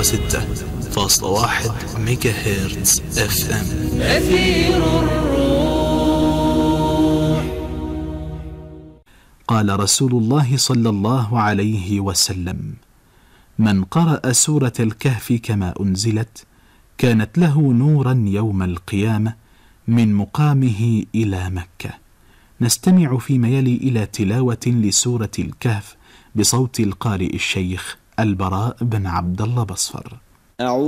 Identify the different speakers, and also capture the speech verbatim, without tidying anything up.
Speaker 1: وستة فاصلة واحد ميجا هرتز اف ام.
Speaker 2: أثير الروح.
Speaker 3: قال رسول الله صلى الله عليه وسلم: من قرأ سورة الكهف كما أنزلت كانت له نورا يوم القيامة من مقامه إلى مكة. نستمع فيما يلي إلى تلاوة لسورة الكهف بصوت القارئ الشيخ البراء بن عبد الله بصفر.